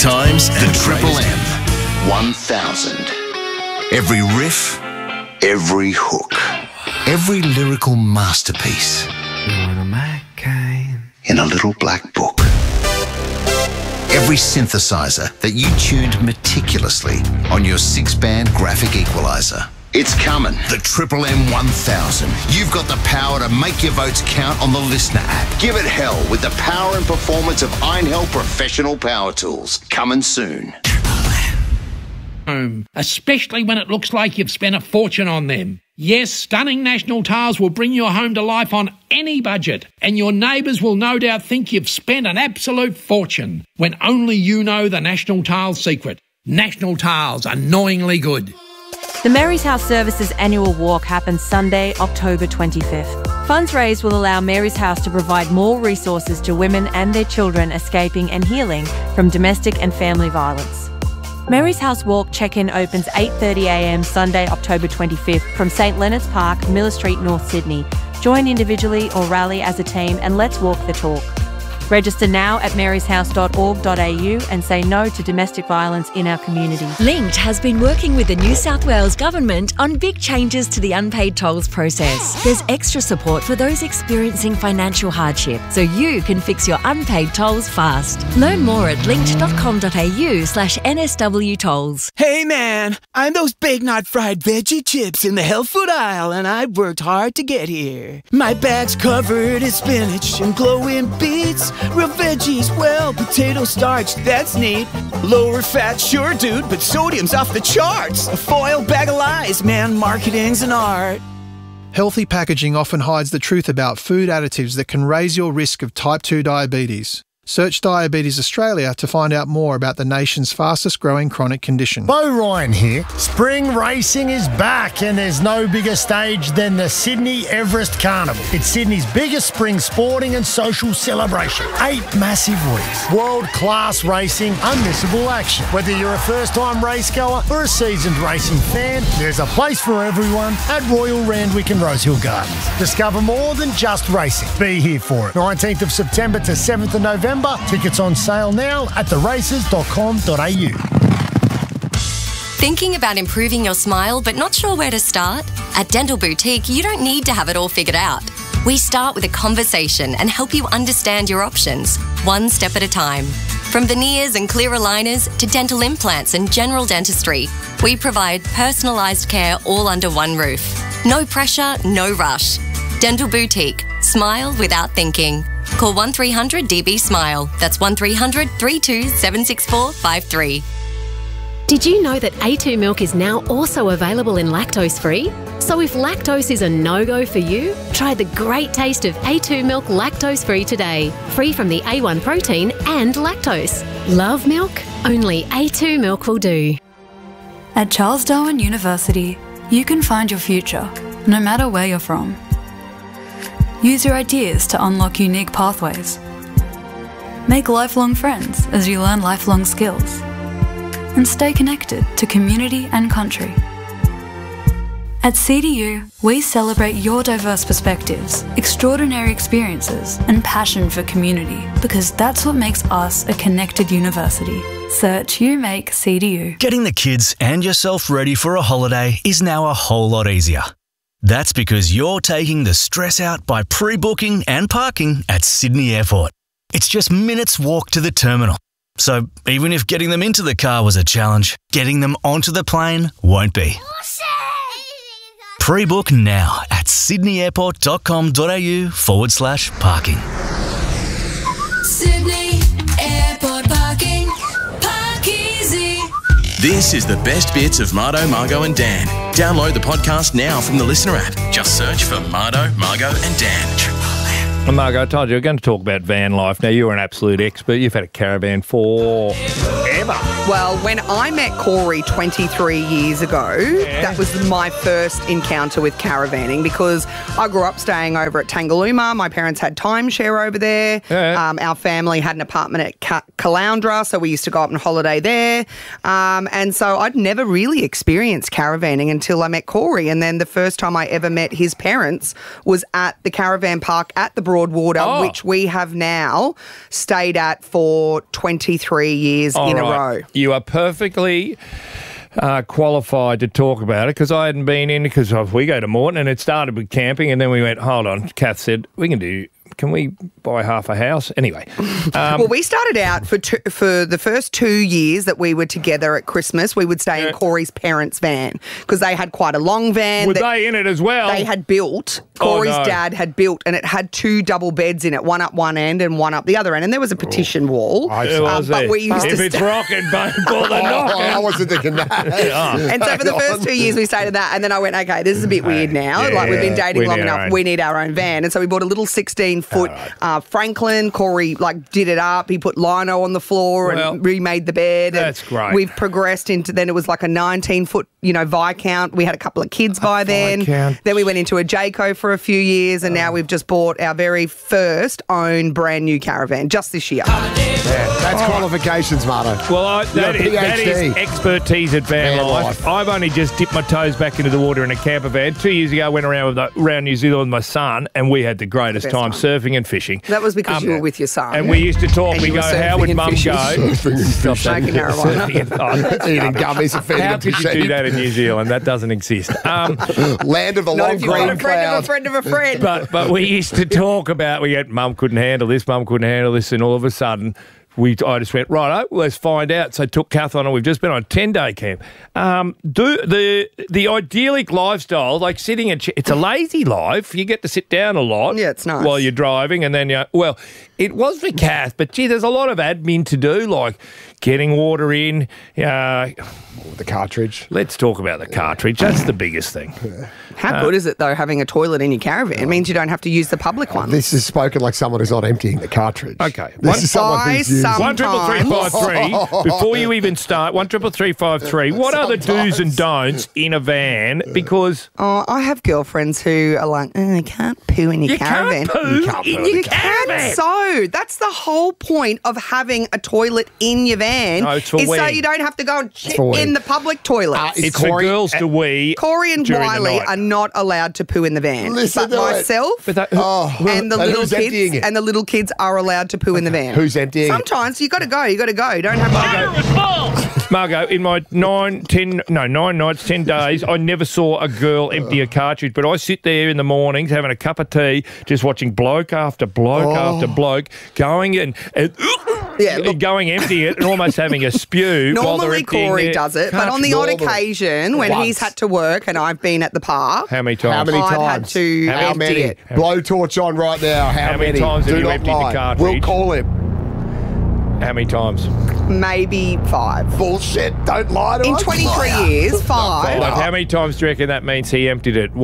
times the Triple M 1000. Every riff, every hook, every lyrical masterpiece in a little black book. Every synthesizer that you tuned meticulously on your 6-band graphic equalizer. It's coming. The Triple M 1000. You've got the power to make your votes count on the Listener app. Give it hell with the power and performance of Einhell Professional Power Tools. Coming soon. Especially when it looks like you've spent a fortune on them. Yes, stunning national tiles will bring your home to life on any budget, and your neighbours will no doubt think you've spent an absolute fortune when only you know the National Tiles secret. National Tiles, annoyingly good. The Mary's House Services annual walk happens Sunday, October 25th. Funds raised will allow Mary's House to provide more resources to women and their children escaping and healing from domestic and family violence. Mary's House Walk check-in opens 8:30am Sunday, October 25th from St Leonard's Park, Miller Street, North Sydney. Join individually or rally as a team and let's walk the talk. Register now at maryshouse.org.au and say no to domestic violence in our community. Linked has been working with the New South Wales Government on big changes to the unpaid tolls process. There's extra support for those experiencing financial hardship, so you can fix your unpaid tolls fast. Learn more at linked.com.au/NSW tolls. Hey man, I'm those Big Knot fried veggie chips in the health food aisle, and I've worked hard to get here. My bag's covered in spinach and glowing beets. Real veggies, well, potato starch, that's neat. Lower fat, sure dude, but sodium's off the charts. A foil bag of lies, man, marketing's an art. Healthy packaging often hides the truth about food additives that can raise your risk of type 2 diabetes. Search Diabetes Australia to find out more about the nation's fastest growing chronic condition. Bo Ryan here. Spring racing is back and there's no bigger stage than the Sydney Everest Carnival. It's Sydney's biggest spring sporting and social celebration. 8 massive weeks. World-class racing, unmissable action. Whether you're a first-time racegoer or a seasoned racing fan, there's a place for everyone at Royal Randwick and Rosehill Gardens. Discover more than just racing. Be here for it. 19th of September to 7th of November. Tickets on sale now at theraces.com.au. Thinking about improving your smile but not sure where to start? At Dental Boutique, you don't need to have it all figured out. We start with a conversation and help you understand your options, one step at a time. From veneers and clear aligners to dental implants and general dentistry, we provide personalised care all under one roof. No pressure, no rush. Dental Boutique. Smile without thinking. Call 1300 DB Smile. That's 1300 32 764 53. Did you know that A2 milk is now also available in lactose-free? So if lactose is a no-go for you, try the great taste of A2 milk lactose-free today. Free from the A1 protein and lactose. Love milk? Only A2 milk will do. At Charles Darwin University, you can find your future, no matter where you're from. Use your ideas to unlock unique pathways. Make lifelong friends as you learn lifelong skills. And stay connected to community and country. At CDU, we celebrate your diverse perspectives, extraordinary experiences, and passion for community, because that's what makes us a connected university. Search You Make CDU. Getting the kids and yourself ready for a holiday is now a whole lot easier. That's because you're taking the stress out by pre-booking and parking at Sydney Airport. It's just minutes walk to the terminal. So even if getting them into the car was a challenge, getting them onto the plane won't be. Pre-book now at sydneyairport.com.au/parking. Sydney Airport parking. Park easy. This is the best bits of Mardo, Margot and Dan. Download the podcast now from the Listener app. Just search for Mardo, Margot and Dan. Well, Margo, I told you we're going to talk about van life. Now, you're an absolute expert. You've had a caravan forever. Well, when I met Corey 23 years ago, that was my first encounter with caravanning, because I grew up staying over at Tangalooma. My parents had timeshare over there. Our family had an apartment at Caloundra, so we used to go up on holiday there. And so I'd never really experienced caravanning until I met Corey. And then the first time I ever met his parents was at the caravan park at the Broadwater, which we have now stayed at for 23 years in a row. You are perfectly qualified to talk about it because I hadn't been in because we go to Moreton and it started with camping and then we went, hold on, Kath said, can we buy half a house? Anyway. Well, we started out for the first 2 years that we were together at Christmas, we would stay in Corey's parents' van because they had quite a long van. Were they in it as well? They had built. Corey's dad had built, and it had 2 double beds in it, one up one end and one up the other end. And there was a petition wall. But we used if it's rocking, pull the knock. I wasn't thinking that. And so for the first 2 years we stayed at that, and then I went, okay, this is a bit weird now. Like we've been dating long enough. We need our own van. And so we bought a little 16-foot Franklin. Corey did it up. He put lino on the floor and remade the bed. That's great. We've progressed into then it was like a 19-foot, Viscount. We had a couple of kids by then. Viscount. Then we went into a Jayco for a few years, and now we've just bought our very first own brand new caravan just this year. That's qualifications, Marta. Well, that is expertise at van life. I've only just dipped my toes back into the water in a camper van. 2 years ago, I went around New Zealand with my son, and we had the greatest time surfing and fishing. That was because you were with your son. And we used to talk. We go, how would Mum go? Smoking marijuana. Eating gummies and feeding How could you do that in New Zealand? That doesn't exist. Land of the long green cloud. A friend of a friend. But we used to talk about, Mum couldn't handle this, and all of a sudden, I just went, right, let's find out. So I took Kath on, and we've just been on a 10-day camp. The idyllic lifestyle, like sitting it's a lazy life. You get to sit down a lot. Yeah, it's nice. While you're driving, and then it was for Kath, but gee, there's a lot of admin to do, like getting water in. The cartridge. Let's talk about the cartridge. That's the biggest thing. How good is it, though, having a toilet in your caravan? It means you don't have to use the public one. This is spoken like someone who's not emptying the cartridge. Okay. This is someone who's used 1-333-53. Before you even start, 1-333-53. What are the do's and don'ts in a van? Because I have girlfriends who are like, you can't poo in your caravan. You can so. That's the whole point of having a toilet in your van. No, it's for so you don't have to go and shit in the public toilet. It's for girls to wee. Corey and Wiley are not allowed to poo in the van. Listen but myself and the little kids are allowed to poo in the van. Who's emptying? Sometimes you got to go. You got to go. You don't have to go. Margot, in my 9 nights, 10 days, I never saw a girl empty a cartridge, but I sit there in the mornings having a cup of tea, just watching bloke after bloke after bloke going going empty it and almost having a spew. Normally Corey does it, but on the odd occasion when he's had to work and I've been at the park. How many times? I've had to empty it. Blowtorch on right now. How many times have you emptied the cartridge? We'll call him. How many times? Maybe 5. Bullshit. Don't lie to us. In 23 years, 5. Like, how many times do you reckon that means he emptied it?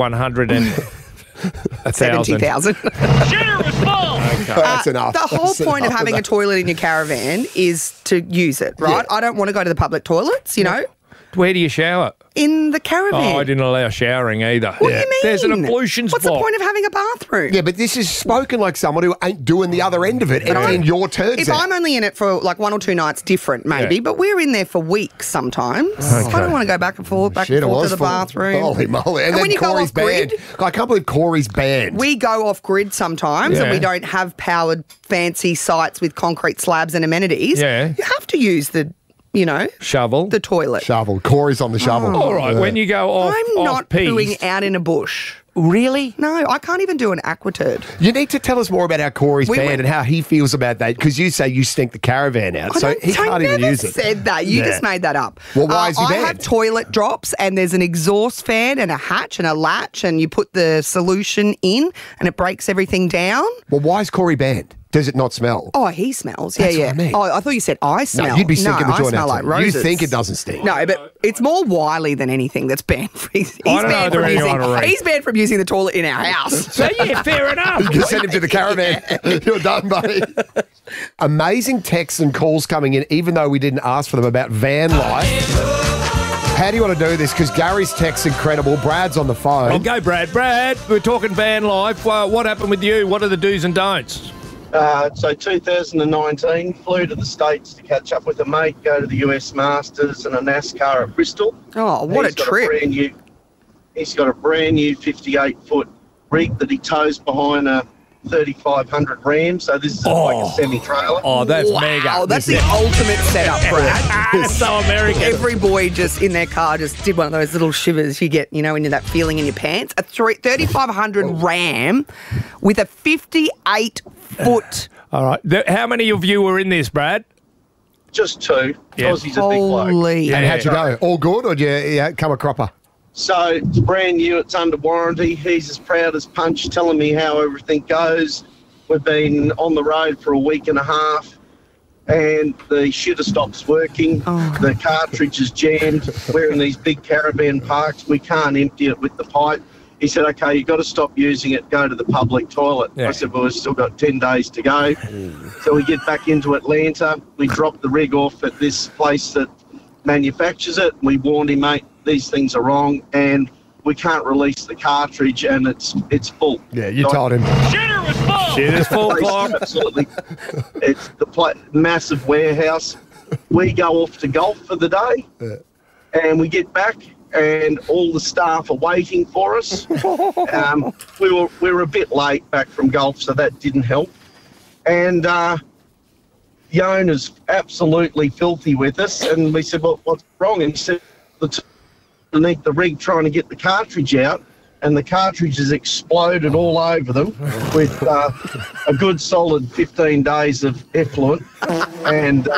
70,000. That's enough. The whole point of having a toilet in your caravan is to use it, right? Yeah. I don't want to go to the public toilets, Where do you shower? In the caravan. Oh, I didn't allow showering either. What do you mean? There's an ablution spot. What's the point of having a bathroom? Yeah, but this is spoken like someone who ain't doing the other end of it and your turns If I'm only in it for like 1 or 2 nights, different maybe, but we're in there for weeks sometimes. Okay. I don't want to go back and forth to the bathroom. Holy moly. And then when you Corey's go off grid, I can't believe Corey's banned. We go off grid sometimes and we don't have powered fancy sites with concrete slabs and amenities. Yeah. You have to use the shovel. The toilet. Shovel. Corey's on the shovel. All right, when you go off I'm not pooing out in a bush. Really? No, I can't even do an aquaturd. You need to tell us more about how Corey's banned and how he feels about that, because you say you stink the caravan out, so he can't even use it. I never said that. You just made that up. Well, why is he banned? I have toilet drops, and there's an exhaust fan and a hatch and a latch, and you put the solution in, and it breaks everything down. Well, why is Corey banned? Does it not smell? Oh, he smells. That's what I mean. Oh, I thought you said I smell. No, you'd be stinking the joint I smell out like too. roses. You think it doesn't stink. No, but it's more Wiley than anything that's banned. He's banned from using the toilet in our house. So, yeah, fair enough. You can send him to the caravan. You're done, buddy. Amazing texts and calls coming in, even though we didn't ask for them, about van life. How do you want to do this? Because Gary's text's incredible. Brad's on the phone. I'll go, Brad. Brad, we're talking van life. What happened with you? What are the do's and don'ts? So 2019, flew to the States to catch up with a mate, go to the US Masters and a NASCAR at Bristol. Oh, what a trip. He's got a brand new 58-foot rig that he tows behind a 3,500 rams, so this is like a semi-trailer. Oh, that's Wow, mega. that's the ultimate setup, Brad. It's so American. Every boy just in their car just did one of those little shivers you get, when you're that feeling in your pants. A 3,500 Ram with a 58-foot. All right. How many of you were in this, Brad? Just two, because he's a big bloke. Holy. And how'd you go? All good, or did you come a cropper? So it's brand new, it's under warranty. He's as proud as punch, telling me how everything goes. We've been on the road for a week and a half, and the shitter stops working. The cartridge is jammed. We're in these big caravan parks. We can't empty it with the pipe. He said, okay, you've got to stop using it, go to the public toilet. I said, well, we've still got 10 days to go. So we get back into Atlanta. We drop the rig off at this place that manufactures it. We warned him, mate, these things are wrong, and we can't release the cartridge, and it's full. Yeah, you told him. Shitter was full. Shitter's full, Clark. Absolutely. It's the massive warehouse. We go off to golf for the day, and we get back, and all the staff are waiting for us. We were a bit late back from golf, so that didn't help. And the owner's absolutely filthy with us, and we said, well, what's wrong? And he said, underneath the rig trying to get the cartridge out, and the cartridge has exploded all over them with a good solid 15 days of effluent. And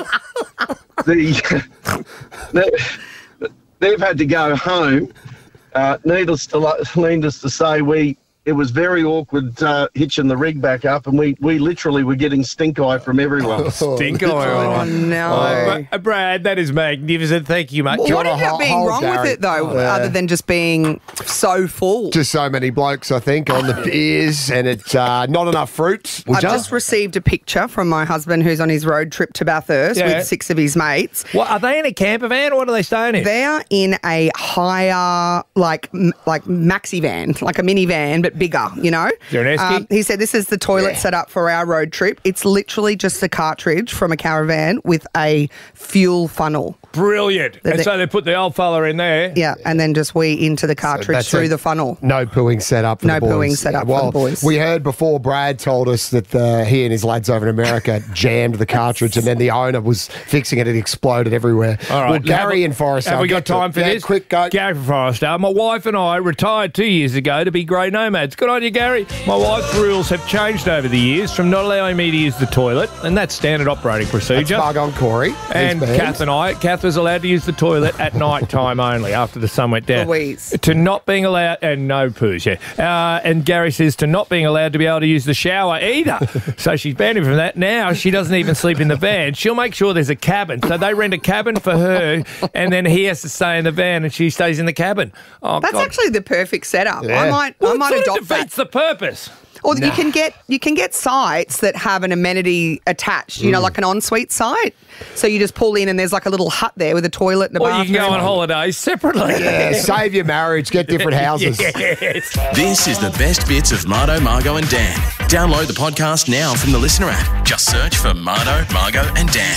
they've had to go home. Needless to say, it was very awkward hitching the rig back up, and we literally were getting stink eye from everyone. Stink eye. Oh, no. Brad, that is magnificent. Thank you, mate. What ended up being wrong with it, though, other than just being so full? Just so many blokes, I think, on the beers, and it's not enough fruit. I've just received a picture from my husband who's on his road trip to Bathurst with 6 of his mates. What, are they in a camper van, or what are they staying in? They're in a higher, like maxi van, like a minivan, but bigger, Is there an esky? He said this is the toilet set up for our road trip. It's literally just a cartridge from a caravan with a fuel funnel. Brilliant. And so they put the old fella in there. Yeah, and then just wee into the cartridge through the funnel. No pooing setup for the boys. No pooing setup for the boys. We heard before Brad told us that he and his lads over in America jammed the cartridge, and then the owner was fixing it and it exploded everywhere. All right. Well, Gary in Forest Have we got time for this? Quick go. Gary from Forestdale. My wife and I retired 2 years ago to be grey nomads. Good on you, Gary. My wife's rules have changed over the years from not allowing me to use the toilet, and that's standard operating procedure. That's bug on Corey. And Kath was allowed to use the toilet at night time only after the sun went down. Louise. To not being allowed, and no poos, and Gary says to not being allowed to be able to use the shower either. So she's banned him from that. Now she doesn't even sleep in the van. She'll make sure there's a cabin. So they rent a cabin for her, and then he has to stay in the van and she stays in the cabin. Oh, That's God. actually the perfect setup. Yeah. I might adopt that. Defeats the purpose. Or you can get sites that have an amenity attached, like an ensuite site. So you just pull in and there's like a little hut there with a toilet and a bathroom. Or you can go on holidays separately. Yeah, save your marriage, get different houses. Yes. This is the best bits of Mardo, Margo and Dan. Download the podcast now from the Listener app. Just search for Mardo, Margo and Dan.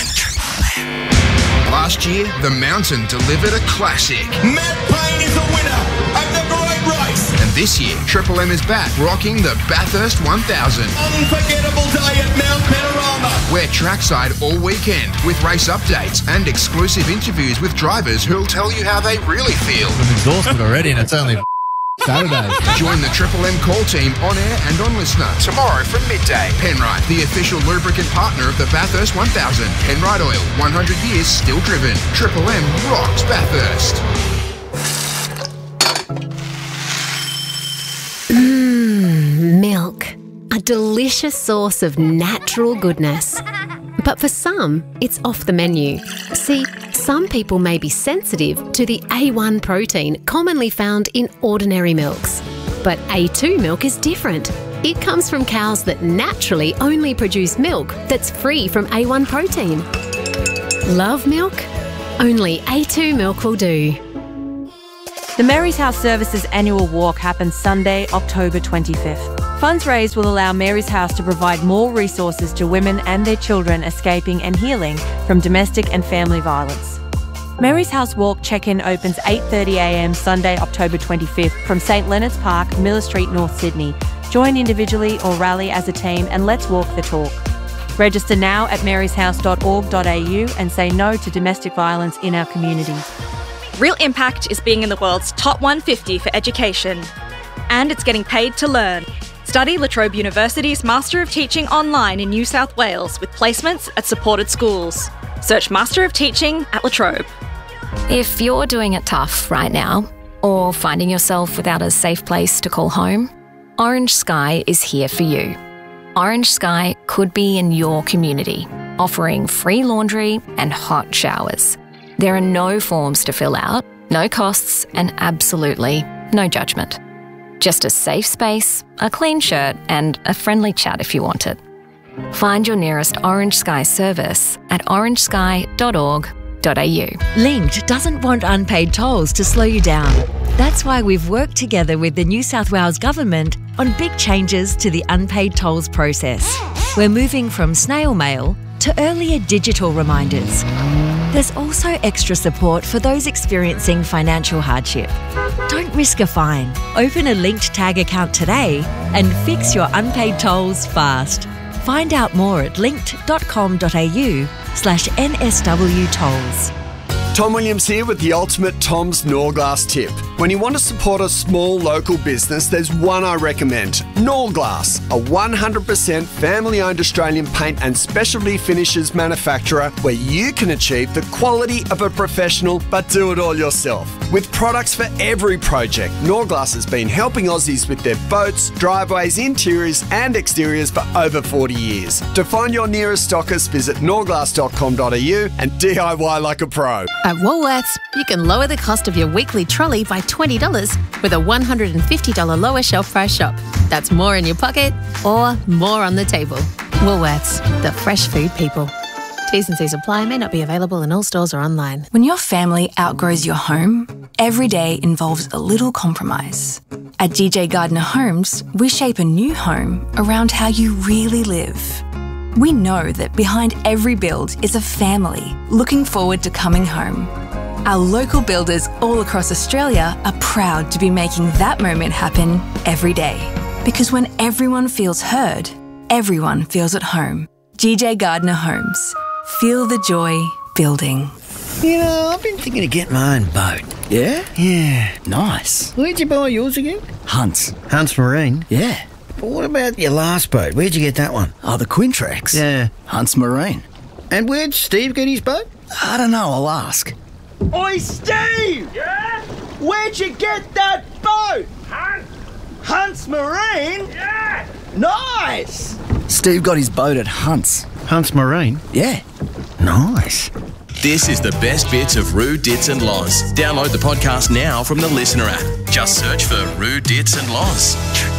Last year, the Mountain delivered a classic. Matt Payne is the winner of the great race. And this year, Triple M is back, rocking the Bathurst 1000. Unforgettable day at Mount Panorama. We're trackside all weekend with race updates and exclusive interviews with drivers who'll tell you how they really feel. I'm exhausted already and it's only Saturday. Join the Triple M call team on air and on Listener tomorrow from midday. Penrite, the official lubricant partner of the Bathurst 1000. Penrite Oil, 100 years still driven. Triple M rocks Bathurst. Milk. A delicious source of natural goodness. But for some, it's off the menu. See, some people may be sensitive to the A1 protein commonly found in ordinary milks. But A2 milk is different. It comes from cows that naturally only produce milk that's free from A1 protein. Love milk? Only A2 milk will do. The Mary's House Services annual walk happens Sunday, October 25th. Funds raised will allow Mary's House to provide more resources to women and their children escaping and healing from domestic and family violence. Mary's House Walk check-in opens 8:30 a.m. Sunday, October 25th from St Leonard's Park, Miller Street, North Sydney. Join individually or rally as a team and let's walk the talk. Register now at maryshouse.org.au and say no to domestic violence in our community. Real Impact is being in the world's top 150 for education. And it's getting paid to learn. Study La Trobe University's Master of Teaching online in New South Wales with placements at supported schools. Search Master of Teaching at La Trobe. If you're doing it tough right now, or finding yourself without a safe place to call home, Orange Sky is here for you. Orange Sky could be in your community, offering free laundry and hot showers. There are no forms to fill out, no costs, and absolutely no judgment. Just a safe space, a clean shirt, and a friendly chat if you want it. Find your nearest Orange Sky service at orangesky.org.au. Linked doesn't want unpaid tolls to slow you down. That's why we've worked together with the New South Wales Government on big changes to the unpaid tolls process. We're moving from snail mail to earlier digital reminders. There's also extra support for those experiencing financial hardship. Don't risk a fine. Open a Linked Tag account today and fix your unpaid tolls fast. Find out more at linked.com.au/NSW tolls. Tom Williams here with the ultimate Tom's Norglass tip. When you want to support a small local business, there's one I recommend. Norglass, a 100% family-owned Australian paint and specialty finishes manufacturer where you can achieve the quality of a professional but do it all yourself. With products for every project, Norglass has been helping Aussies with their boats, driveways, interiors and exteriors for over 40 years. To find your nearest stockist, visit norglass.com.au and DIY like a pro. At Woolworths, you can lower the cost of your weekly trolley by $20 with a $150 lower shelf price shop. That's more in your pocket or more on the table. Woolworths, the fresh food people. T's and C's apply, may not be available in all stores or online. When your family outgrows your home, every day involves a little compromise. At DJ Gardner Homes, we shape a new home around how you really live. We know that behind every build is a family looking forward to coming home. Our local builders all across Australia are proud to be making that moment happen every day. Because when everyone feels heard, everyone feels at home. GJ Gardner Homes. Feel the joy building. You know, I've been thinking of getting my own boat. Yeah? Yeah, nice. Where'd you buy yours again? Hunts. Hunts Marine? Yeah. But what about your last boat? Where'd you get that one? Oh, the Quintrax. Yeah. Hunts Marine. And where'd Steve get his boat? I don't know, I'll ask. Oi, Steve! Yeah? Where'd you get that boat? Hunts Marine? Yeah! Nice! Steve got his boat at Hunts. Hunts Marine? Yeah. Nice. This is the best bits of Roo, Dits and Loz. Download the podcast now from the Listener app. Just search for Roo, Dits and Loz.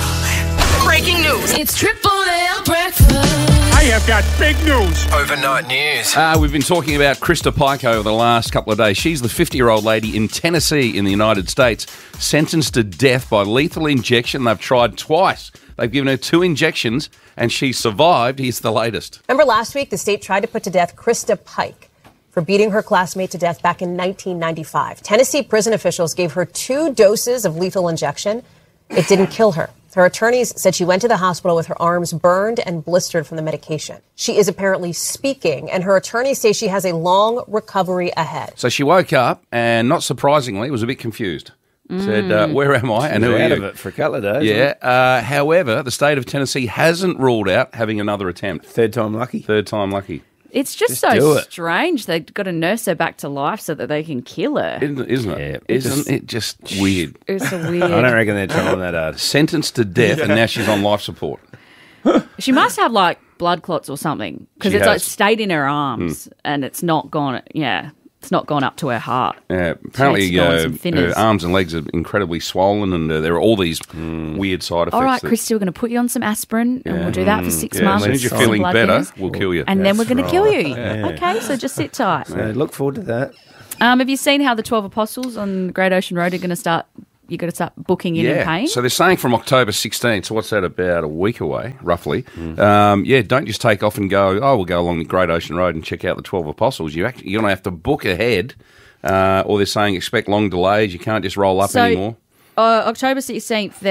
Breaking news. It's Triple M breakfast. I have got big news. Overnight news. We've been talking about Krista Pike over the last couple of days. She's the 50-year-old lady in Tennessee in the United States, sentenced to death by lethal injection. They've tried twice. They've given her 2 injections and she survived. Here's the latest. Remember last week the state tried to put to death Krista Pike for beating her classmate to death back in 1995. Tennessee prison officials gave her 2 doses of lethal injection. It didn't kill her. Her attorneys said she went to the hospital with her arms burned and blistered from the medication. She is apparently speaking, and her attorneys say she has a long recovery ahead. So she woke up and, not surprisingly, was a bit confused. Said, where am I and who are out you? of it for a couple of days. Yeah. However, the state of Tennessee hasn't ruled out having another attempt. Third time lucky. Third time lucky. It's just so strange. They've got to nurse her back to life so that they can kill her. Isn't it? Yeah, isn't it just weird? It's a weird. I don't reckon they're trying that hard. Sentenced to death and now she's on life support. She must have like blood clots or something because it's like stayed in her arms and it's not gone. Yeah, it's not gone up to her heart. Yeah, apparently her arms and legs are incredibly swollen and there are all these weird side effects. All right, Christy, we're going to put you on some aspirin and we'll do that for 6 months. As soon as you're feeling better, we'll kill you. And then we're going to kill you. Okay, so just sit tight. So look forward to that. Have you seen how the 12 Apostles on Great Ocean Road are going to start? You've got to start booking in and paying? So they're saying from October 16th, so what's that, about a week away, roughly. Don't just take off and go, we'll go along the Great Ocean Road and check out the 12 Apostles. You're going to have to book ahead, or they're saying expect long delays. You can't just roll up anymore. October 16th,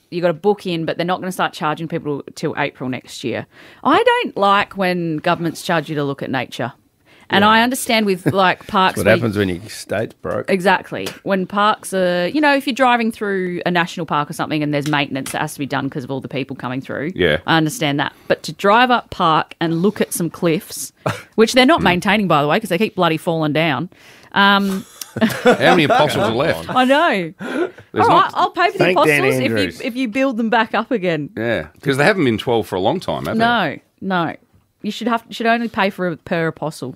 you got to book in, but they're not going to start charging people till April next year. I don't like when governments charge you to look at nature. And I understand with like parks. That's what happens when your state's broke. Exactly. When parks are, if you're driving through a national park or something and there's maintenance that has to be done because of all the people coming through. Yeah. I understand that. But to drive up park and look at some cliffs, which they're not maintaining, by the way, because they keep bloody falling down. How many apostles are left? I know. All right, I'll pay for the apostles if you build them back up again. Yeah, because they haven't been 12 for a long time, have they? No. You should only pay for per apostle.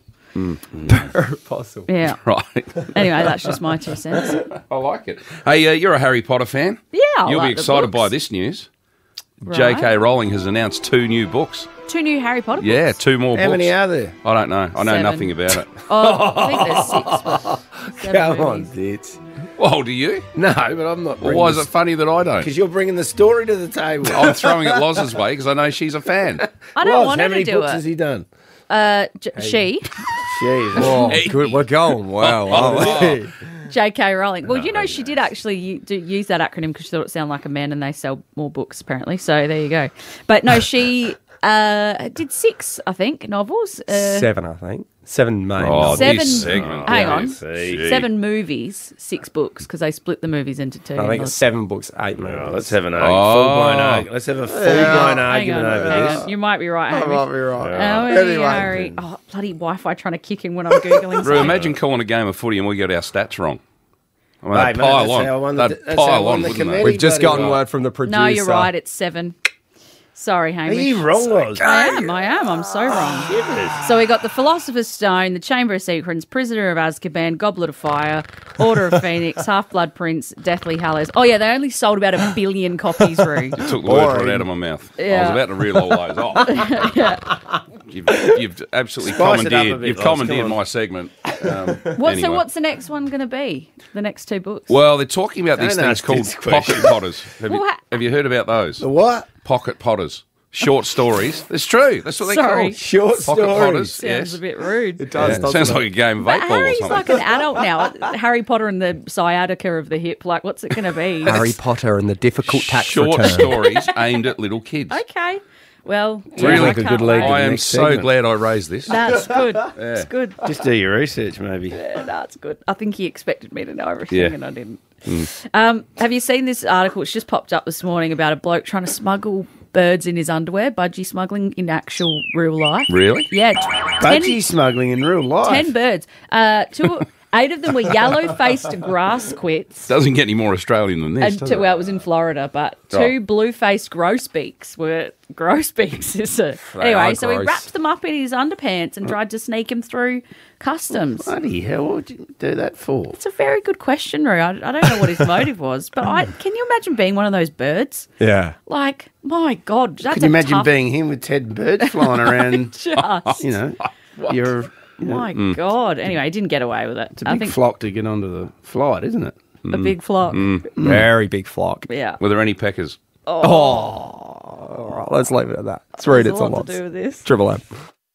Per apostle. Yeah. Right. Anyway, that's just my 2 cents. I like it. Hey, you're a Harry Potter fan? Yeah, You'll be excited by this news. Right. J.K. Rowling has announced 2 new books. 2 new Harry Potter books? Yeah, 2 more books. How many are there? I don't know. I know 7. nothing about it. Oh, I think there's 6. But Come on, Ditz. Well, do you? No, but I'm not. Well, why is it funny that I don't? Because you're bringing the story to the table. I'm throwing it Loz's way because I know she's a fan. I don't want how her many to do books it. has he done? She. Jeez. Oh, good. We're going. Wow. J.K. Rowling. Well, she did actually use that acronym because she thought it sounded like a man and they sell more books, apparently. So there you go. But no, she did 6, I think, novels. 7, I think. 7 main. Oh, 7. this segment. Hang on. Gee. 7 movies, 6 books because they split the movies into 2. I think it's 7 books, 8 movies. Let's have an full-blown argument. Let's have a full-blown argument over this. You might be right, I Hamish. might be right. Oh, Anyway. Harry. Oh, bloody Wi-Fi trying to kick in when I'm Googling Rue, something. imagine calling a game of footy and we get our stats wrong. I mean, Hey, they'd man, pile that's how I won on. the- They'd that's how I pile won on, the wouldn't committee. they? We've just gotten word from the producer. No, you're right. It's 7. Sorry, Hamish. Are you wrong, Loz? I am. I'm so wrong. So we got the Philosopher's Stone, the Chamber of Secrets, Prisoner of Azkaban, Goblet of Fire, Order of Phoenix, Half-Blood Prince, Deathly Hallows. Oh, yeah, they only sold about 1 billion copies, Rue. You took the word right out of my mouth. I Yeah. was about to reel all those off. Yeah. You've absolutely Spice it up a commandeered. bit, You've Loz, commandeered come on. my segment. So what's the next one going to be? The next 2 books? Well, they're talking about these Don't things ask called this question. pocket potters. Well, Have you heard about those? The what? Pocket potters. Short stories. It's true. That's what they're Sorry. called. Short Pocket stories. potters. Sounds Yes. a bit rude. It does. Yeah. Sounds like a game of But 8 ball or Harry's something. like an adult now. Harry Potter and the sciatica of the hip. Like, what's it going to be? Harry Potter and the difficult tax Short return. stories aimed at little kids. Okay. Well, Really I like a can't good lead wait. to I am next so segment. glad I raised this. That's good. It's good. Just do your research, maybe. Yeah, that's good. I think he expected me to know everything, Yeah. and I didn't. Have you seen this article? It's just popped up this morning about a bloke trying to smuggle birds in his underwear, budgie smuggling in actual real life. Really? Yeah. Budgie smuggling in real life. 10 birds. 8 of them were yellow-faced grass quits. Doesn't get any more Australian than this. And does 2, it? well, it was in Florida, but 2 Oh. blue-faced grosbeaks were grosbeaks. Anyway, are so he gross. wrapped them up in his underpants and tried to sneak him through customs. Bloody hell, what would you do that for? It's a very good question, Roo. I don't know what his motive was, but can you imagine being one of those birds? Yeah. Like, my God, that's Can you a imagine tough... being him with 10 birds flying around? Just, You know, you're... You know, my God. Anyway, he didn't get away with it. it's a big flock to get onto the flight, isn't it? A big flock. Very big flock. Yeah. Were there any peckers? All right, let's leave it at that. Let's read There's it a on lot lots. to do with this. Triple M.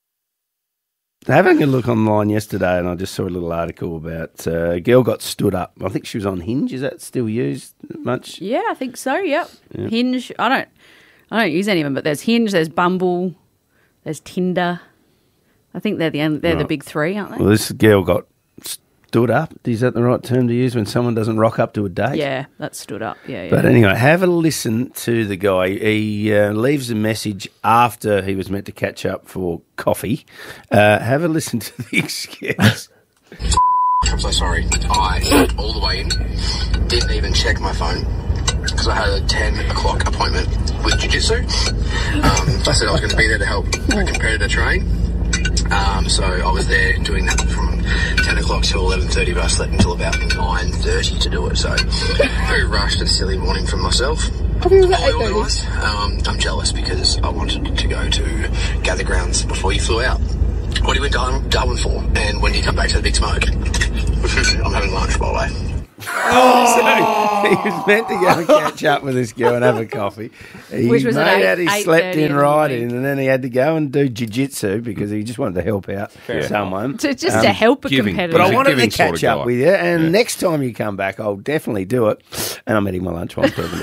Having a look online yesterday, and I just saw a little article about a girl got stood up. I think she was on Hinge. Is that still used much? Yeah, I think so. Yep. Hinge. I don't use any of them, but there's Hinge, there's Bumble, there's Tinder. I think they're the big 3, aren't they? Well, this girl got stood up. Is that the right term to use when someone doesn't rock up to a date? Yeah, that's stood up. Yeah. But anyway, have a listen to the guy. He leaves a message after he was meant to catch up for coffee. Have a listen to the excuse. I'm so sorry. I went all the way in, didn't even check my phone because I had a 10 o'clock appointment with Jiu-Jitsu. I said I was going to be there to help a competitor train. So I was there doing that from 10 o'clock till 11:30, but I slept until about 9:30 to do it. So very rushed and silly morning from myself. Organised. I'm jealous because I wanted to go to Gather Grounds before you flew out. What are you in Darwin for? And when do you come back to the Big Smoke? I'm having lunch, by the way. So he was meant to go and catch up with this girl and have a coffee. He Which was at made out he 8:30 slept in in the right morning. in, and then he had to go and do jiu-jitsu because he just wanted to help out someone. To help a competitor. But I wanted to giving sort catch of up guy. with you, and next time you come back, I'll definitely do it. And I'm eating my lunch while I'm talking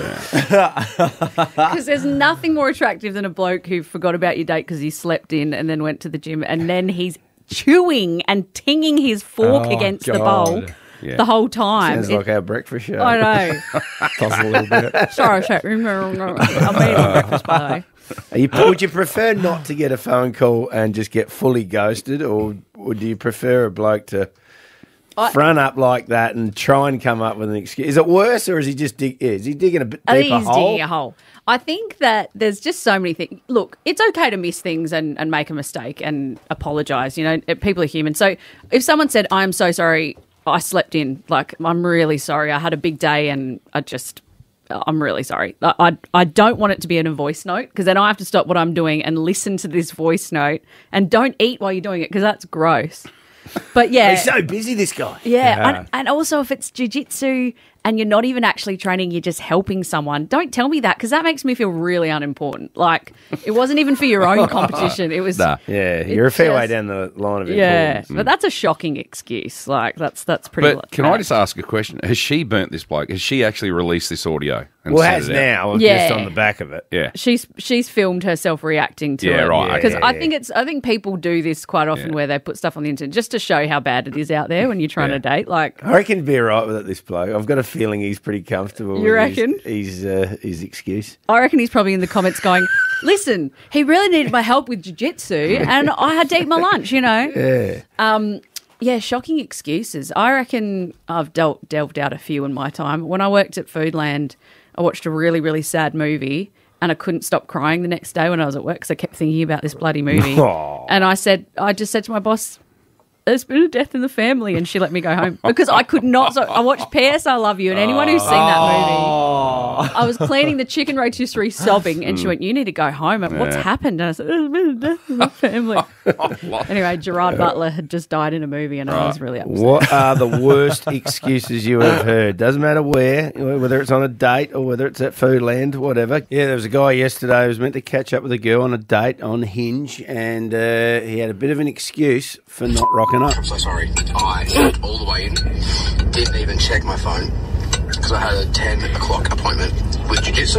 to you. Because there's nothing more attractive than a bloke who forgot about your date because he slept in and then went to the gym, and then he's chewing and tinging his fork against the bowl the whole time. Sounds like our breakfast show. I know. Toss a little bit. Sorry, I'm eating breakfast, by the way. Would you prefer not to get a phone call and just get fully ghosted, or do you prefer a bloke to front up like that and try and come up with an excuse? Is it worse, or is he just is he digging a bit I think deeper he's hole? digging a hole. I think that there's just so many things. Look, it's okay to miss things and make a mistake and apologise. You know, people are human. So if someone said, "I'm so sorry, I slept in," like, I'm really sorry, I had a big day and I'm really sorry. I don't want it to be in a voice note, because then I have to stop what I'm doing and listen to this voice note, and don't eat while you're doing it because that's gross. But yeah. He's so busy, this guy. Yeah. And also, if it's jiu-jitsu and you're not even actually training, you're just helping someone, don't tell me that, because that makes me feel really unimportant. Like, it wasn't even for your own competition. It was... Yeah, you're a fair way down the line of importance. Yeah, but that's a shocking excuse. Like, that's pretty... But can I just ask a question? Has she burnt this bloke? Has she actually released this audio? And Well, sent has it out? now, Yeah. just on the back of it. Yeah. She's filmed herself reacting to it. Yeah, right. Because Yeah, I think people do this quite often, where they put stuff on the internet just to show how bad it is out there when you're trying to date. Like, I reckon he'd be all right with it, this bloke. I've got a feeling he's pretty comfortable You with reckon? his excuse. I reckon he's probably in the comments going, "Listen, he really needed my help with jiu-jitsu and I had to eat my lunch," you know? Yeah. Yeah, shocking excuses. I reckon I've delved out a few in my time. When I worked at Foodland, I watched a really, really sad movie and I couldn't stop crying the next day when I was at work because I kept thinking about this bloody movie. Aw. And I just said to my boss, "There's been a death in the family," and she let me go home because I could not. So I watched P.S. I Love You, and anyone who's seen that movie, I was cleaning the chicken rotisserie sobbing, and she went, "You need to go home." And what's happened? And I said, "There's been a death in the family." Anyway, Gerard Butler had just died in a movie, and I was really upset. What are the worst excuses you have heard? Doesn't matter where, whether it's on a date or whether it's at Foodland, whatever. Yeah, there was a guy yesterday who was meant to catch up with a girl on a date on Hinge, and he had a bit of an excuse for not rocking up. I'm so sorry. I went all the way in, didn't even check my phone because I had a 10 o'clock appointment with jiu-jitsu.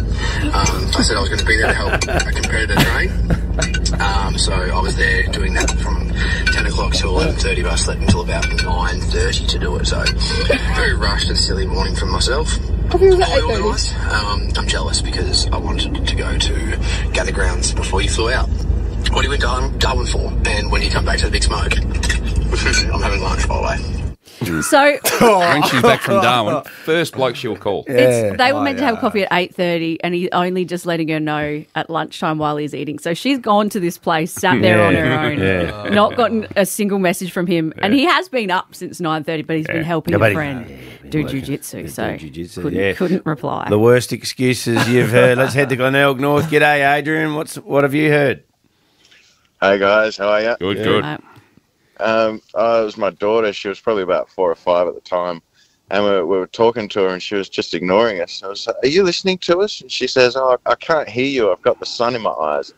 I said I was going to be there to help a competitor train. So I was there doing that from 10 o'clock till 11:30, but I slept until about 9:30 to do it. So very rushed and silly morning for myself. All organised. I'm jealous because I wanted to go to Gather Grounds before you flew out. What do you went to Darwin for? And when you come back to the Big Smoke? I'm having lunch, by the way. So When she's back from Darwin, first bloke she'll call. they were meant to have coffee at 8:30, and he's only just letting her know at lunchtime while he's eating. So she's gone to this place, sat there on her own, not gotten a single message from him, and he has been up since 9:30, but he's been helping a friend do jiu-jitsu, so couldn't reply. The worst excuses you've heard. Let's head to Glenelg North. G'day, Adrian. What have you heard? Hey guys, how are you? Good. It was my daughter. She was probably about 4 or 5 at the time, and we were talking to her, and she was just ignoring us. I was like, "Are you listening to us?" And she says, "Oh, I can't hear you. I've got the sun in my eyes."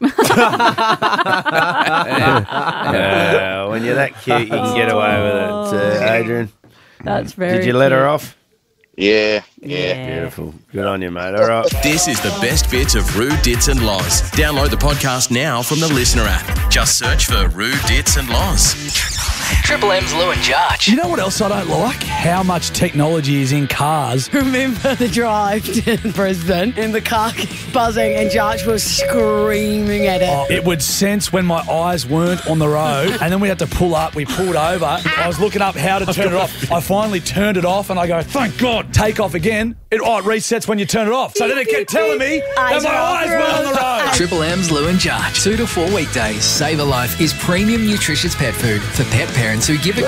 When you're that cute, you can get away with it, Adrian. That's very Did you let her cute. off? Yeah. Beautiful. Good on you, mate. All right. This is the best bits of Roo, Dits and Loz. Download the podcast now from the Listener app. Just search for Roo, Dits and Loz. Triple M's Lou and Jarch. You know what else I don't like? How much technology is in cars. Remember the drive to Brisbane and the car buzzing and Jarch was screaming at it. It would sense when my eyes weren't on the road, and then we had to pull up. We pulled over. I was looking up how to turn it off. I finally turned it off, and I go, "Thank God, take off again." It resets when you turn it off. So then it kept telling me that my eyes were on the road. Triple M's Lou and Jarch. 2 to 4 weekdays. Save a Life is premium nutritious pet food for pet parents who give it.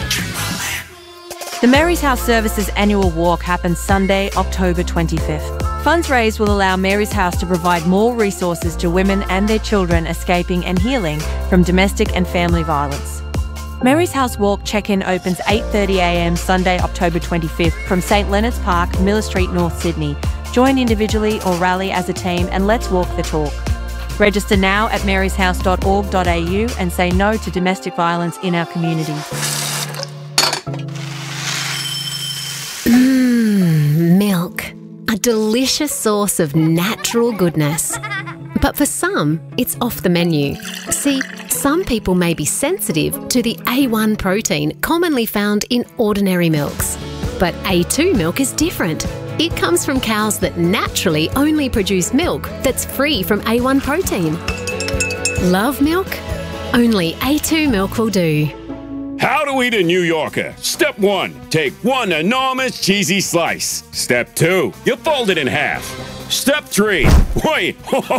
The Mary's House Services annual walk happens Sunday, October 25th. Funds raised will allow Mary's House to provide more resources to women and their children escaping and healing from domestic and family violence. Mary's House Walk check-in opens 8:30am Sunday, October 25th from St Leonard's Park, Miller Street, North Sydney. Join individually or rally as a team and let's walk the talk. Register now at maryshouse.org.au and say no to domestic violence in our community. Milk. A delicious source of natural goodness. But for some, it's off the menu. See, some people may be sensitive to the A1 protein commonly found in ordinary milks. But A2 milk is different. It comes from cows that naturally only produce milk that's free from A1 protein. Love milk? Only A2 milk will do. How to eat a New Yorker. Step 1, take one enormous cheesy slice. Step 2, you fold it in half. Step 3, wait,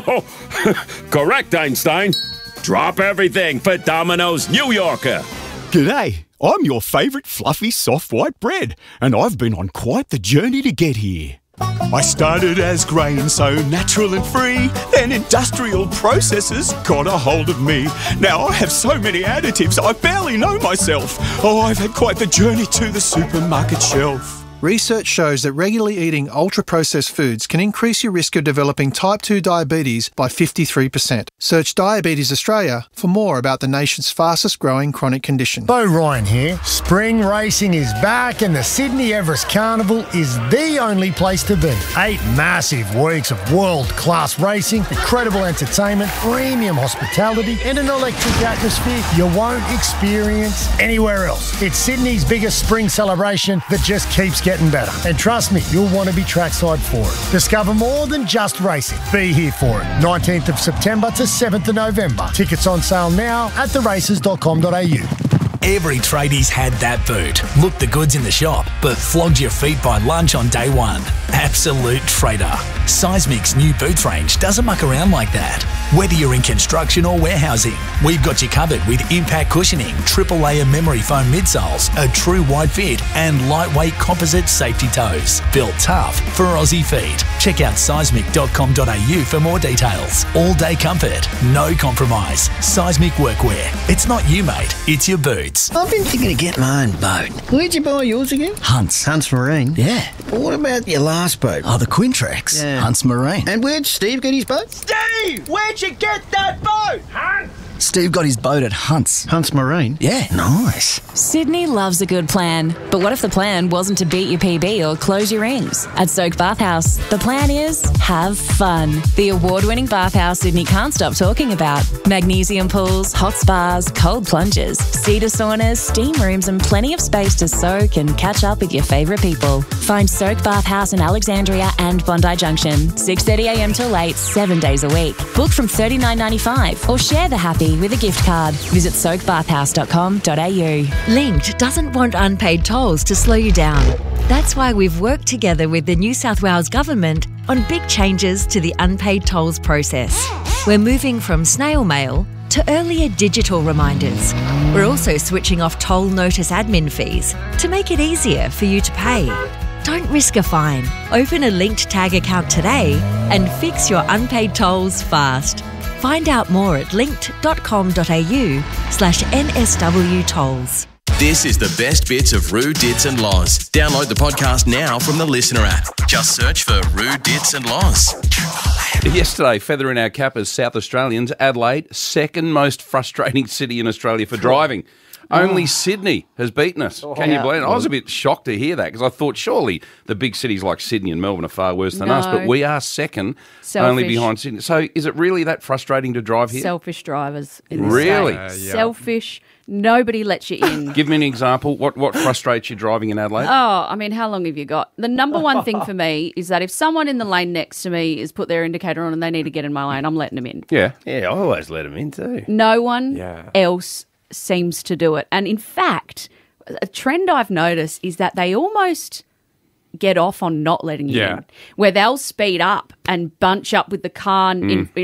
correct, Einstein. Drop everything for Domino's New Yorker. G'day, I'm your favourite fluffy soft white bread, and I've been on quite the journey to get here. I started as grain, so natural and free. Then industrial processes got a hold of me. Now I have so many additives, I barely know myself. Oh, I've had quite the journey to the supermarket shelf. Research shows that regularly eating ultra-processed foods can increase your risk of developing type 2 diabetes by 53%. Search Diabetes Australia for more about the nation's fastest growing chronic condition. Bo Ryan here. Spring racing is back and the Sydney Everest Carnival is the only place to be. 8 massive weeks of world-class racing, incredible entertainment, premium hospitality and an electric atmosphere you won't experience anywhere else. It's Sydney's biggest spring celebration that just keeps getting better. And trust me, you'll want to be trackside for it. Discover more than just racing. Be here for it. 19th of September to 7th of November. Tickets on sale now at theraces.com.au. Every tradie's had that boot. Looked the goods in the shop, but flogged your feet by lunch on day one. Absolute trader. Seismic's new boots range doesn't muck around like that. Whether you're in construction or warehousing, we've got you covered with impact cushioning, triple layer memory foam midsoles, a true wide fit, and lightweight composite safety toes. Built tough for Aussie feet. Check out seismic.com.au for more details. All day comfort, no compromise. Seismic workwear. It's not you, mate. It's your boots. I've been thinking of getting my own boat. Where'd you buy yours again? Hunts. Hunts Marine? Yeah. But what about your last boat? Oh, the Quintrex. Yeah. Hunts Marine. And where'd Steve get his boat? Steve, where'd you get that boat? Hunt? Steve got his boat at Hunts. Hunts Marine? Yeah. Nice. Sydney loves a good plan. But what if the plan wasn't to beat your PB or close your rings? At Soak Bathhouse, the plan is have fun. The award-winning bathhouse Sydney can't stop talking about. Magnesium pools, hot spas, cold plunges, cedar saunas, steam rooms and plenty of space to soak and catch up with your favourite people. Find Soak Bathhouse in Alexandria and Bondi Junction. 6:30am till 8, 7 days a week. Book from $39.95 or share the happy with a gift card. Visit soakbathhouse.com.au. Linked doesn't want unpaid tolls to slow you down. That's why we've worked together with the New South Wales Government on big changes to the unpaid tolls process. We're moving from snail mail to earlier digital reminders. We're also switching off toll notice admin fees to make it easier for you to pay. Don't risk a fine. Open a Linked Tag account today and fix your unpaid tolls fast. Find out more at linked.com.au/NSW tolls. This is the best bits of Roo, Dits and Loz. Download the podcast now from the Listener app. Just search for Roo, Dits and Loz. Yesterday, feather in our cap as South Australians, Adelaide, second most frustrating city in Australia for driving. Only Sydney has beaten us. Can you believe it? I was a bit shocked to hear that because I thought surely the big cities like Sydney and Melbourne are far worse than us, but we are second, only behind Sydney. So is it really that frustrating to drive here? Selfish drivers in this Really? state. Selfish. Nobody lets you in. Give me an example. What frustrates you driving in Adelaide? Oh, I mean, how long have you got? The number one thing for me is that if someone in the lane next to me has put their indicator on and they need to get in my lane, I'm letting them in. Yeah, I always let them in too. No one else seems to do it. And in fact, a trend I've noticed is that they almost get off on not letting you in, where they'll speed up and bunch up with the car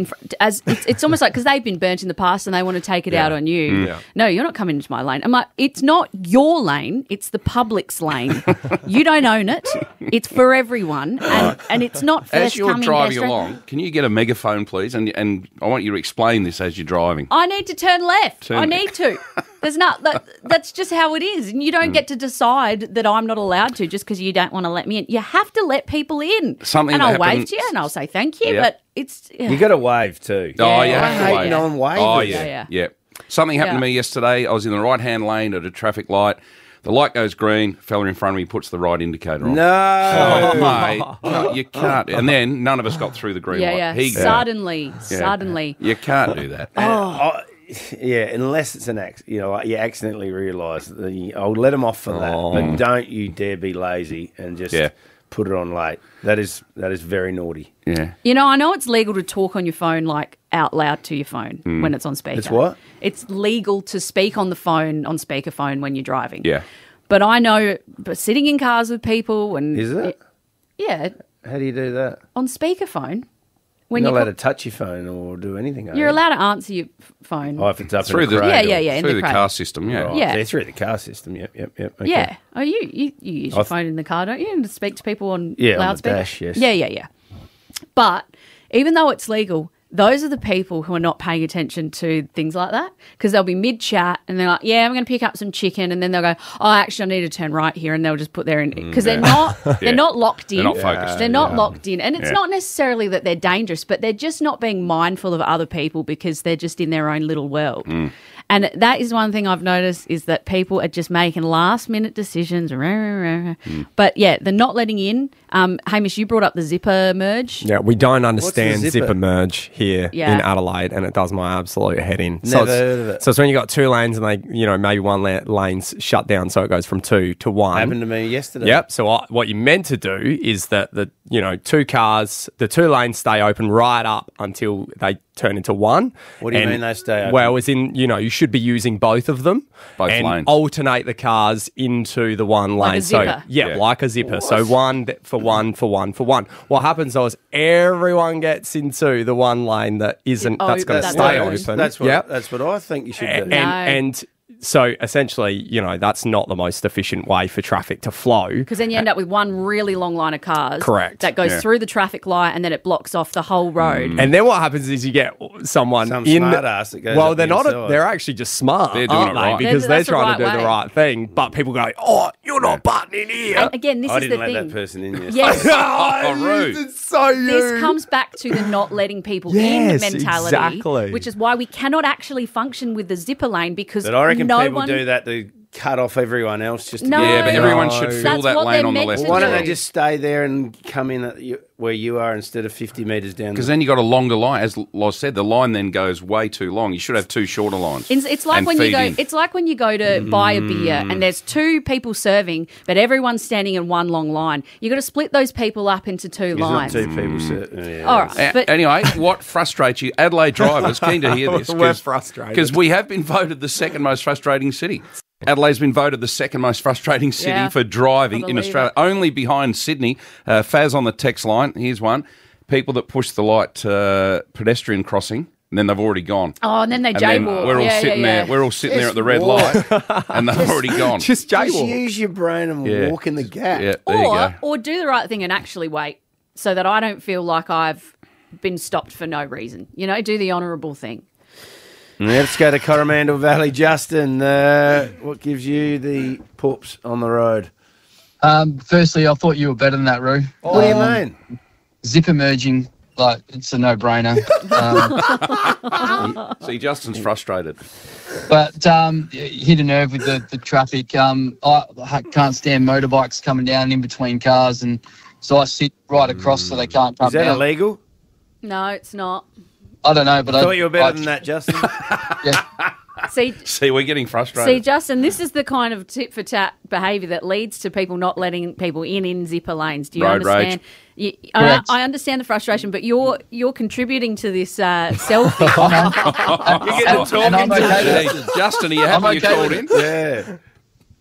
it's almost like because they've been burnt in the past and they want to take it out on you. Yeah. No, you're not coming into my lane. I'm like, it's not your lane, it's the public's lane. You don't own it. It's for everyone, and it's not first As you're coming, driving best along, can you get a megaphone, please? And I want you to explain this as you're driving. I need to turn left. Turn I left. need to. There's not that's just how it is, and you don't get to decide that I'm not allowed to just because you don't want to let me in. You have to let people in. Something and that I'll wave happens- to you and I'll say thank you, Yep. but it's You got to wave too. Oh, you Yeah, have to I wave. hate non-wavers. Oh, Yeah. yeah. Something happened to Yeah. me yesterday. I was in the right-hand lane at a traffic light. The light goes green. Fella in front of me puts the right indicator on. No. Oh, mate. No, you can't. And then none of us got through the green light. Yeah. He Suddenly. You can't do that. Yeah, unless it's an accident. You know, like you accidentally realise that I'll let them off for that, but don't you dare be lazy and just put it on late. That is very naughty. Yeah. You know, I know it's legal to talk on your phone like out loud to your phone when it's on speaker. It's what? It's legal to speak on the phone on speakerphone when you're driving. Yeah. But I know, but sitting in cars with people and Is it? Yeah, How do you do that? on speakerphone. You're not allowed to touch your phone or do anything. Are You're you? allowed to answer your phone. Oh, if it's up Through in the the cradle. Yeah, in through the the car cradle. system, yeah. Right. Yeah. Through the car system. Yep. Okay. Yeah. Oh, you use your phone in the car, don't you? And to speak to people on Yeah, on the loudspeaker. dash, yes. Yeah. But even though it's legal, those are the people who are not paying attention to things like that because they'll be mid-chat and they're like, yeah, I'm going to pick up some chicken, and then they'll go, oh, actually, I need to turn right here, and they'll just put their in because they're not locked in. They're not focused. They're not locked in, and it's Yeah. not necessarily that they're dangerous, but they're just not being mindful of other people because they're just in their own little world. And that is one thing I've noticed is that people are just making last-minute decisions. But, yeah, the not letting in. Hamish, you brought up the zipper merge. Yeah, we don't understand zipper? zipper merge here Yeah. in Adelaide, and it does my absolute head in. Never it's, heard of it. So it's when you got two lanes and they, maybe one lane's shut down, so it goes from 2 to 1. Happened to me yesterday. Yep. So what you're meant to do is that the the two lanes stay open right up until they turn into 1. What do you mean they stay open? Well, as in, you should be using both of them. Both and lanes. alternate the cars into the one Like a lane. zipper. So like a zipper. So one for one for one for one. What happens though is everyone gets into the one lane that isn't that's going to That's stay open. open. That's what. Yep. That's what I think you should do. And so essentially, that's not the most efficient way for traffic to flow. Because then you end up with one really long line of cars. Correct. That goes Yeah. through the traffic light and then it blocks off the whole road. And then what happens is you get someone Some in. smart ass that goes well, up they're the not. inside. They're actually just smart. They're doing aren't it they? right. Because they're That's the trying right to do the way. right thing. But people go, "Oh, you're not butting in here." And again, this I is didn't the let thing. that person in yesterday. Yes. Oh, rude. It's so This comes back to the not letting people in Yes, mentality, exactly. which is why we cannot actually function with the zipper lane because But I reckon no people one do that to cut off everyone else just to No. get Yeah, but everyone No. should fill That's that what lane they're on the meant left. to Why don't do. they just stay there and come in where you are instead of 50 metres down? Because then you got a longer line. As Loz said, the line then goes way too long. You should have 2 shorter lines. It's like and when you feed go. in. It's like when you go to buy a beer and there's 2 people serving, but everyone's standing in one long line. You got to split those people up into 2 There's not lines. 2 people sitting. All right, but Anyway, what frustrates you? Adelaide drivers, keen to hear this. We're frustrated. Because we have been voted the second most frustrating city. Adelaide's been voted the second most frustrating city Yeah, for driving I in believe Australia, it. only behind Sydney. Faz on the text line, here's one. People that push the light pedestrian crossing, and then they've already gone. oh, and then they And then jaywalk. we're all Yeah, sitting yeah, there. yeah. We're all sitting there Just at the red walk. light, and they've already gone. Just Just jaywalk. use your brain and Yeah. walk in the gap. Yeah, there you go. Or do the right thing and actually wait so that I don't feel like I've been stopped for no reason. Do the honourable thing. Let's go to Coromandel Valley. Justin, what gives you the poops on the road? Firstly, I thought you were better than that, Roo. What do you mean? Zipper merging, it's a no-brainer. See, Justin's frustrated. But hit a nerve with the traffic. I can't stand motorbikes coming down in between cars, and so I sit right across so they can't come Is that down. illegal? No, it's not. I don't know, but I thought you were better than that, Justin. See, we're getting frustrated. Justin, this is the kind of tit-for-tat behaviour that leads to people not letting people in zipper lanes. Do you Road understand? I understand the frustration, but you're contributing to this selfie. You're getting talking I'm okay to with Justin, are you happy you called in? Yeah.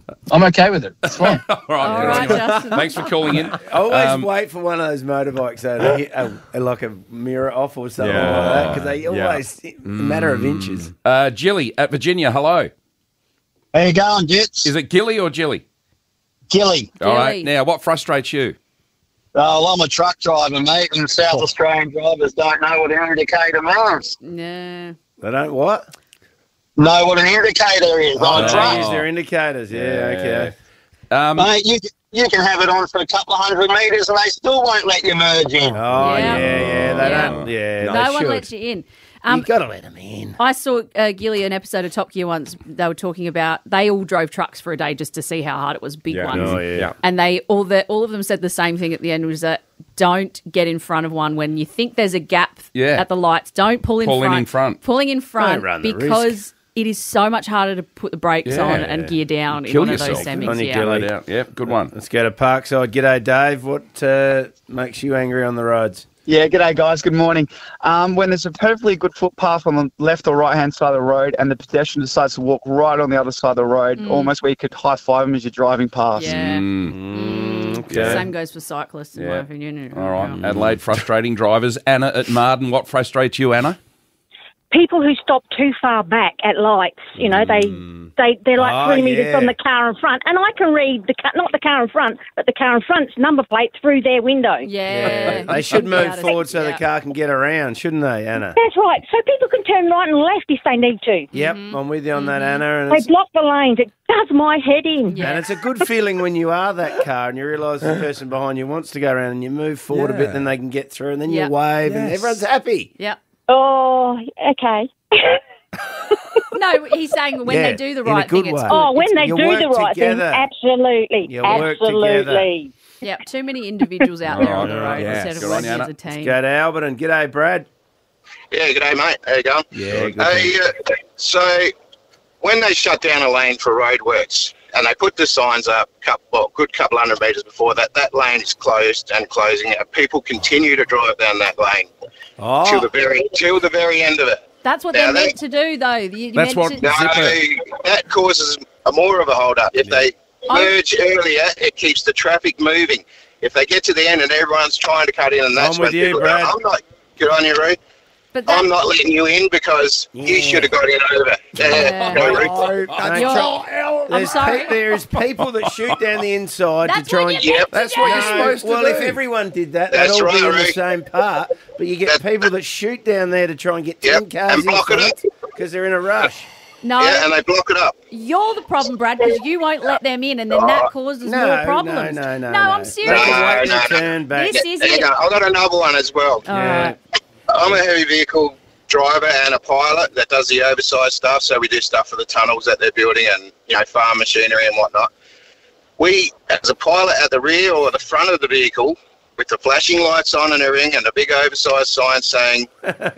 I'm okay with it. It's fine. All right, Justin. Thanks for calling in. I always wait for one of those motorbikes though to hit like a mirror off or something like that because they always a matter of inches. Jilly at Virginia, hello. How you going, Jits? Is it Gilly or Jilly? Gilly. All right. Now, what frustrates you? Well, I'm a truck driver, mate, and South Australian drivers don't know what an indicator means. Yeah. They don't what? Know what an indicator is on They trucks. use their indicators. Yeah, Mate, you can have it on for a couple of 100 metres and they still won't let you merge in. Oh, yeah. They don't. Yeah, No they one should. lets you in. You got to let them in. I saw Gilly an episode of Top Gear once. They were talking about they all drove trucks for a day just to see how hard it was, big ones. Oh, yeah. And they all of them said the same thing at the end was that don't get in front of one when you think there's a gap at the lights. Don't pull in front. Pulling in front Don't run the because risk. it is so much harder to put the brakes on and gear down in Kill one yourself. of those semis. On your Yeah. Gilly. Yep, good one. Let's go to Parkside. G'day, Dave. What makes you angry on the roads? Yeah, g'day guys, good morning. When there's a perfectly good footpath on the left or right-hand side of the road and the pedestrian decides to walk right on the other side of the road, almost where you could high-five them as you're driving past. Yeah. Okay. Same goes for cyclists, in my opinion. All right. Adelaide, frustrating drivers. Anna at Marden, what frustrates you, Anna? People who stop too far back at lights, you know, they're like 3 metres from the car in front, and I can read not the car in front, but the car in front's number plate through their window. Yeah, They should move forward so the car can get around, shouldn't they, Anna? That's right. So people can turn right and left if they need to. Yep, I'm with you on that, Anna. And They it's, block the lanes. It does my head in. and it's a good feeling when you are that car and you realise the person behind you wants to go around and you move forward a bit, then they can get through, and then you wave and everyone's happy. Yep. Oh, okay. No, he's saying when they do the in a right good thing, it's way. good. Oh, when they You do work the right thing, together. absolutely. You work Absolutely. Yeah, too many individuals out there on the road Yeah. instead of Good on working you, as a Anna. team. Go to Alberton. G'day, Brad. Yeah, g'day, mate. How you going? Yeah, good. Hey, so when they shut down a lane for roadworks and they put the signs up, good couple 100 metres before that lane is closed and closing, and people continue to drive down that lane till the very end of it. That's what Now, they're meant to do, though. You're That's meant what. to- That causes more of a hold up. If they merge earlier, it keeps the traffic moving. If they get to the end and everyone's trying to cut in, and that's I'm with when you, people Brad. go, I'm not. Good on you, Roo. I'm not letting you in because you should have got in over. There's people that shoot down the inside That's to try what and. you have to That's what do. you're supposed to do. Well, if everyone did that, they'd That's all be right, in the Rick. same part. But you get people that shoot down there to try and get 10 cars and block in it front because they're in a rush. No. Yeah, and they block it up. You're the problem, Brad, because you won't let them in, and then that causes more problems. No, I'm serious. Turn back. This is it. I've got another one as well. Yeah. I'm a heavy vehicle driver and a pilot that does the oversized stuff. So we do stuff for the tunnels that they're building and, farm machinery and whatnot. We, as a pilot at the rear or the front of the vehicle, with the flashing lights on and everything and the big oversized sign saying,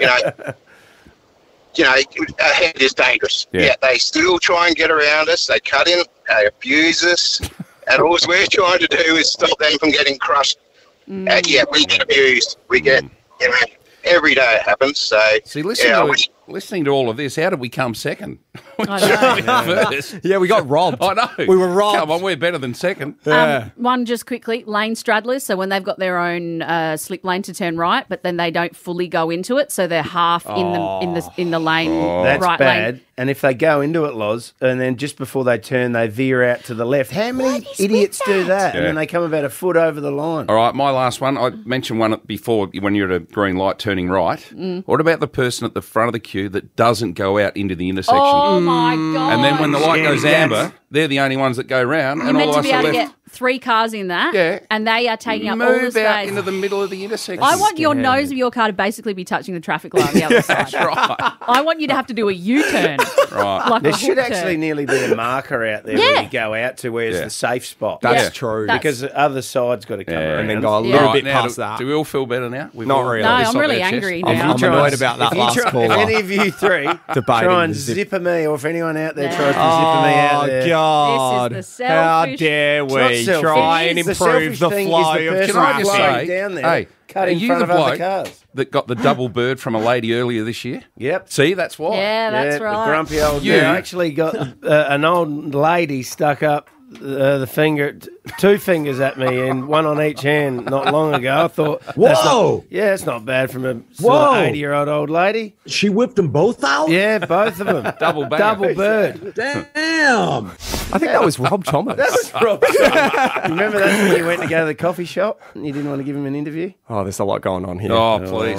ahead is dangerous. Yeah. They still try and get around us. They cut in, they abuse us. And all we're trying to do is stop them from getting crushed. And we get abused. We get, every day it happens. So, See, listening to all of this, how did we come second? First. Yeah, we got robbed. I know. We were robbed. Come on, we're better than second. One just quickly, lane straddlers. So when they've got their own slip lane to turn right, but then they don't fully go into it, so they're half in the lane. That's right bad. lane. And if they go into it, Loz, and then just before they turn, they veer out to the left. How many idiots do that? Yeah. And then they come about a foot over the line. All right, my last one. I mentioned one before when you're at a green light turning right. What about the person at the front of the queue that doesn't go out into the intersection? Oh my God. And then when the light Yeah, goes amber, they're the only ones that go round. You're and all meant of to us be are able to left. get 3 cars in that, and they are taking up all the Move space. out into the middle of the intersection. I want your nose of your car to basically be touching the traffic light on the other side. That's right. I want you to have to do a U-turn. Right. Like There a should hook actually turn. nearly be a marker out there where you go out to where it's the safe spot. That's true. Because the other side's got to come around. And then go a little bit now, past that. Do we all feel better now? We've Not all really. No, got this I'm off really our chest? angry I'm now. annoyed about that last caller. If any of you three try and zipper me, or if anyone out there tries to zipper me out there. Oh, God. This is the How selfish- dare It's we not selfish. try and The improve selfish the thing is flow the of person Can I just flowing say, down there, hey, cut are in you front the of other bloke cars. that got the double bird from a lady earlier this year? Yep. See, that's why. Yeah, that's The right. grumpy old You- man. I actually got an old lady stuck up the finger, 2 fingers at me and one on each hand not long ago. I thought, whoa! It's not bad from a sort of 80-year-old old lady. She whipped them both out? Yeah, both of them. Double bang. Double bird. Damn. I think that was Rob Thomas. That was Rob Thomas. Remember that when you went to go to the coffee shop and you didn't want to give him an interview? Oh, there's a lot going on here. Oh, please.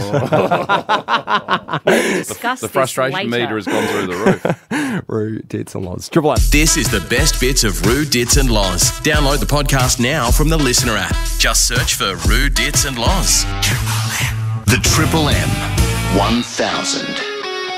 Discuss The frustration this later. meter has gone through the roof. Rue, Dits and Loz. Triple M. This is the best bits of Rue, Dits and Loz. Download the podcast now from the Listener app. Just search for Rue, Dits and Loz. The Triple M 1000.